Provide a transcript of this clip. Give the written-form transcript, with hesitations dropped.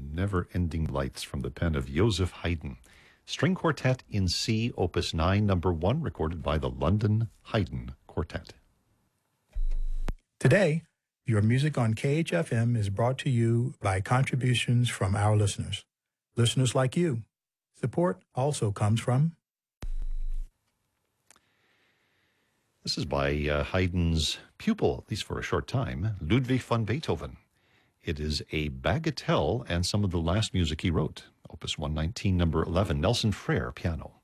Never-Ending Lights from the pen of Joseph Haydn. String Quartet in C, Opus 9, number 1, recorded by the London Haydn Quartet. Today, your music on KHFM is brought to you by contributions from our listeners. Listeners like you. Support also comes from... This is by Haydn's pupil, at least for a short time, Ludwig van Beethoven. It is a bagatelle and some of the last music he wrote. Opus 119, number 11, Nelson Frere, piano.